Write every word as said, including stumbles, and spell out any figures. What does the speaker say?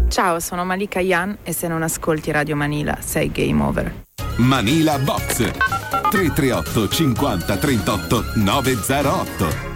Ciao, sono Malika Yan e se non ascolti Radio Manila sei game over. Manila Box tre tre otto cinquanta trentotto nove zero otto.